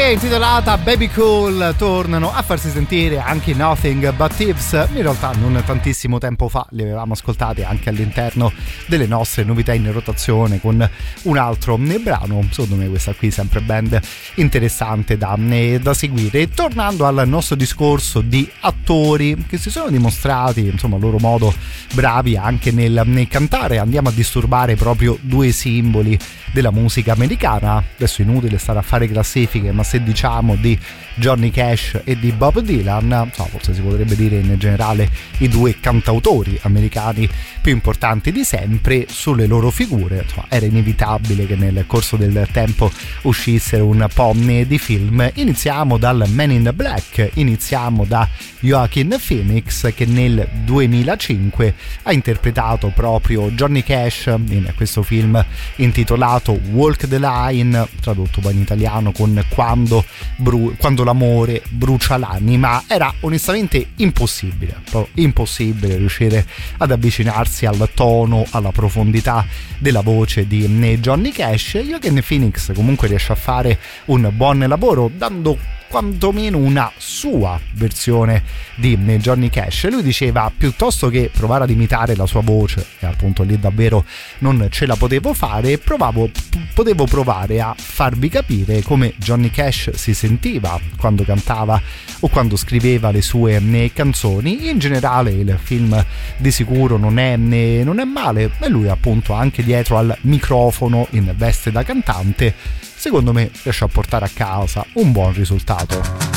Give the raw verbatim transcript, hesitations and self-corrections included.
E intitolata Baby Cool tornano a farsi sentire anche Nothing But Thieves. In realtà non tantissimo tempo fa li avevamo ascoltati anche all'interno delle nostre novità in rotazione con un altro brano. Secondo me questa qui è sempre band interessante da, da seguire. Tornando al nostro discorso di attori che si sono dimostrati insomma a loro modo bravi anche nel, nel cantare, andiamo a disturbare proprio due simboli della musica americana. Adesso è inutile stare a fare classifiche, ma se diciamo di Johnny Cash e di Bob Dylan, no, forse si potrebbe dire in generale i due cantautori americani più importanti di sempre, sulle loro figure insomma, era inevitabile che nel corso del tempo uscissero un po' di film. Iniziamo dal Man in Black, iniziamo da Joaquin Phoenix, che nel duemilacinque ha interpretato proprio Johnny Cash in questo film intitolato Walk the Line, tradotto poi in italiano con Quando, bru- quando l'amore brucia l'anima. Era onestamente impossibile, proprio impossibile riuscire ad avvicinarsi al tono, alla profondità della voce di Johnny Cash. Joaquin Phoenix comunque riesce a fare un buon lavoro dando quantomeno una sua versione di Johnny Cash. Lui diceva piuttosto che provare ad imitare la sua voce, e appunto lì davvero non ce la potevo fare, provavo, p- potevo provare a farvi capire come Johnny Cash si sentiva quando cantava o quando scriveva le sue canzoni. In generale il film di sicuro non è, non è male, e lui appunto anche dietro al microfono in veste da cantante secondo me riesce a portare a casa un buon risultato.